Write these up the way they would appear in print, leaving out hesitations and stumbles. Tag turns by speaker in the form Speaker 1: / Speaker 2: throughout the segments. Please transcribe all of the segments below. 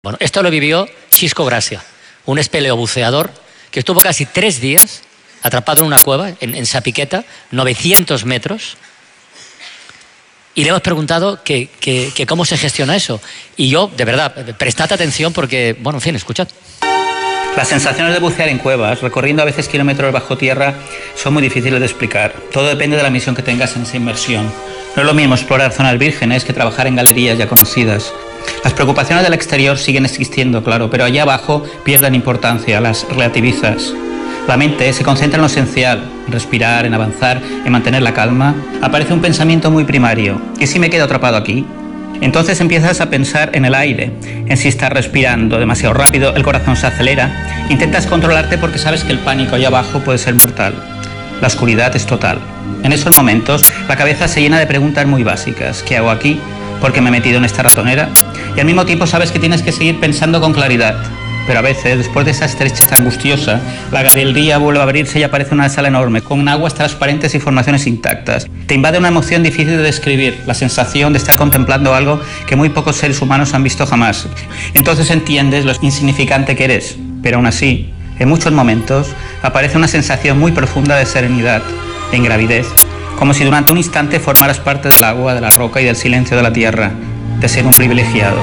Speaker 1: Bueno, esto lo vivió Xisco Gracia, un espeleobuceador que estuvo casi 3 días atrapado en una cueva en Sapiqueta, 900 metros, y le hemos preguntado que cómo se gestiona eso. Y yo, de verdad, prestad atención porque, bueno, en fin, escuchad.
Speaker 2: Las sensaciones de bucear en cuevas, recorriendo a veces kilómetros bajo tierra, son muy difíciles de explicar. Todo depende de la misión que tengas en esa inmersión. No es lo mismo explorar zonas vírgenes que trabajar en galerías ya conocidas. Las preocupaciones del exterior siguen existiendo, claro, pero allá abajo pierden importancia, las relativizas. La mente se concentra en lo esencial, en respirar, en avanzar, en mantener la calma. Aparece un pensamiento muy primario. ¿Y si me quedo atrapado aquí? Entonces empiezas a pensar en el aire, en si estás respirando demasiado rápido, el corazón se acelera. Intentas controlarte porque sabes que el pánico allá abajo puede ser mortal. La oscuridad es total. En esos momentos, la cabeza se llena de preguntas muy básicas. ¿Qué hago aquí? ¿Por qué me he metido en esta ratonera? Y al mismo tiempo sabes que tienes que seguir pensando con claridad. Pero a veces, después de esa estrechez angustiosa, la galería vuelve a abrirse y aparece una sala enorme, con aguas transparentes y formaciones intactas. Te invade una emoción difícil de describir, la sensación de estar contemplando algo que muy pocos seres humanos han visto jamás. Entonces entiendes lo insignificante que eres, pero aún así, en muchos momentos, aparece una sensación muy profunda de serenidad, de ingravidez, como si durante un instante formaras parte del agua, de la roca y del silencio de la tierra, de ser un privilegiado.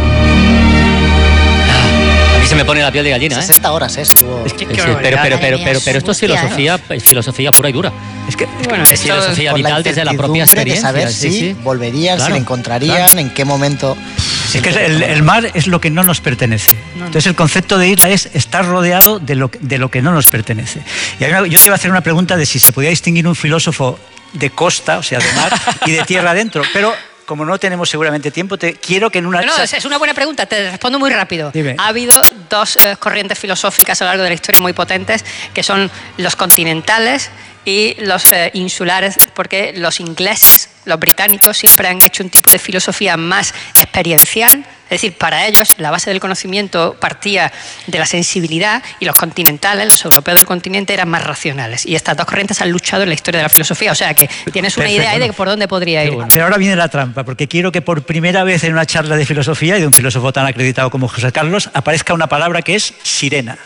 Speaker 1: Y se me pone la piel de gallina,
Speaker 3: 60 horas, estuvo.
Speaker 1: Es que, pero esto es filosofía pura y dura.
Speaker 3: Es que
Speaker 1: bueno, es filosofía vital desde la propia experiencia.
Speaker 3: De saber si volverían, claro, si le encontrarían, en qué momento.
Speaker 4: Es que el mar es lo que no nos pertenece. Entonces el concepto de isla es estar rodeado de lo que no nos pertenece. Y yo te iba a hacer una pregunta de si se podía distinguir un filósofo de costa, o sea, de mar, y de tierra adentro, pero como no tenemos seguramente tiempo, quiero que en una...
Speaker 5: No, es una buena pregunta, te respondo muy rápido.
Speaker 4: Dime.
Speaker 5: Ha habido dos corrientes filosóficas a lo largo de la historia muy potentes, que son los continentales y los insulares, porque los ingleses, los británicos, siempre han hecho un tipo de filosofía más experiencial. Es decir, para ellos la base del conocimiento partía de la sensibilidad, y los continentales, los europeos del continente, eran más racionales. Y estas dos corrientes han luchado en la historia de la filosofía. O sea que tienes una idea ahí de por dónde podría ir.
Speaker 4: Bueno. Pero ahora viene la trampa, porque quiero que por primera vez en una charla de filosofía y de un filósofo tan acreditado como José Carlos aparezca una palabra que es sirena.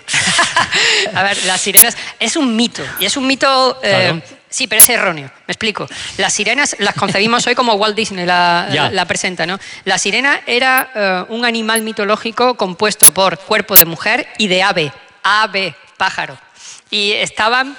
Speaker 5: A ver, las sirenas es un mito, y es un mito...
Speaker 1: Claro.
Speaker 5: Sí, pero es erróneo. Me explico. Las sirenas las concebimos hoy como Walt Disney la presenta, ¿no? La sirena era un animal mitológico compuesto por cuerpo de mujer y de ave, pájaro. Y estaban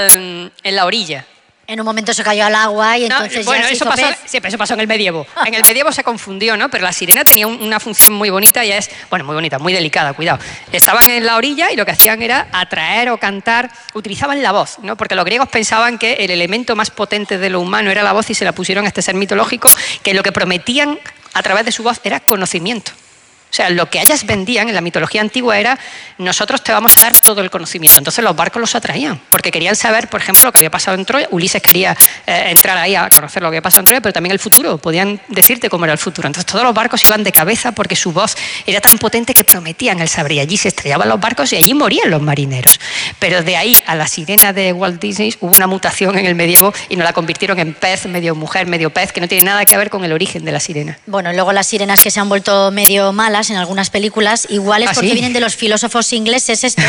Speaker 5: en la orilla.
Speaker 6: En un momento se cayó al agua y entonces
Speaker 5: bueno,
Speaker 6: ya se
Speaker 5: eso
Speaker 6: hizo
Speaker 5: pasó,
Speaker 6: pez.
Speaker 5: sí, pero eso pasó en el medievo. En el medievo se confundió, ¿no? Pero la sirena tenía una función muy bonita y es, bueno, muy bonita, muy delicada, cuidado. Estaban en la orilla y lo que hacían era atraer o cantar, utilizaban la voz, ¿no? Porque los griegos pensaban que el elemento más potente de lo humano era la voz y se la pusieron a este ser mitológico, que lo que prometían a través de su voz era conocimiento. O sea, lo que ellas vendían en la mitología antigua era: nosotros te vamos a dar todo el conocimiento. Entonces los barcos los atraían, porque querían saber, por ejemplo, lo que había pasado en Troya. Ulises quería entrar ahí a conocer lo que había pasado en Troya, pero también el futuro. Podían decirte cómo era el futuro. Entonces todos los barcos iban de cabeza porque su voz era tan potente que prometían el saber. Y allí se estrellaban los barcos y allí morían los marineros. Pero de ahí a la sirena de Walt Disney hubo una mutación en el medievo y nos la convirtieron en pez, medio mujer, medio pez, que no tiene nada que ver con el origen de la sirena.
Speaker 6: Bueno, luego las sirenas que se han vuelto medio malas en algunas películas, igual es porque
Speaker 5: ¿sí?
Speaker 6: vienen de los filósofos ingleses estos.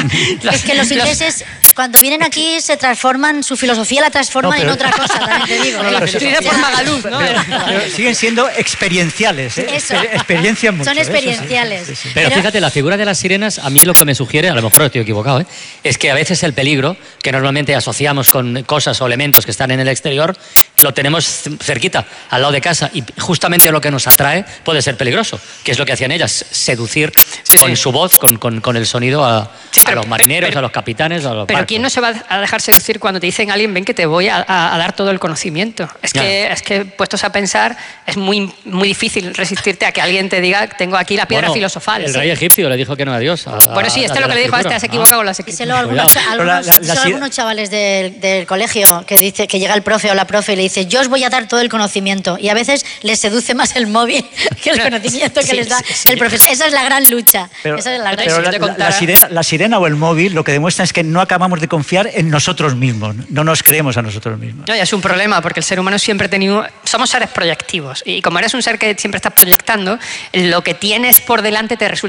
Speaker 6: Es que los ingleses, cuando vienen aquí, se transforman, su filosofía la transforman en otra cosa, también te digo.
Speaker 5: Por Magaluf, ¿no?
Speaker 4: Pero siguen siendo experienciales, ¿eh?
Speaker 6: Eso.
Speaker 4: Experiencian mucho.
Speaker 6: Son experienciales.
Speaker 4: Sí.
Speaker 1: Pero fíjate, la figura de las sirenas, a mí lo que me sugiere, a lo mejor estoy equivocado, es que a veces el peligro, que normalmente asociamos con cosas o elementos que están en el exterior, lo tenemos cerquita, al lado de casa, y justamente lo que nos atrae puede ser peligroso, que es lo que hacían ellas, seducir con su voz, con el sonido a los marineros, a los capitanes, a los
Speaker 5: Pero
Speaker 1: barcos.
Speaker 5: ¿quién no se va a dejar seducir cuando te dicen a alguien, ven que te voy a dar todo el conocimiento? Es que puestos a pensar, es muy, muy difícil resistirte a que alguien te diga, tengo aquí la piedra filosofal.
Speaker 1: El rey egipcio le dijo que no a Dios.
Speaker 5: Bueno, sí, esto es lo que le dijo a este, has equivocado las
Speaker 6: Díselo a algunos chavales del colegio, que dice que llega el profe o la profe y le dice, yo os voy a dar todo el conocimiento, y a veces les seduce más el móvil que el conocimiento que les da el profesor. Esa es la gran lucha.
Speaker 4: Pero,
Speaker 6: Esa es la gran
Speaker 4: pero la sirena o el móvil lo que demuestra es que no acabamos de confiar en nosotros mismos, no nos creemos a nosotros mismos.
Speaker 5: No, y es un problema, porque el ser humano siempre ha tenido... Somos seres proyectivos, y como eres un ser que siempre estás proyectando, lo que tienes por delante te resulta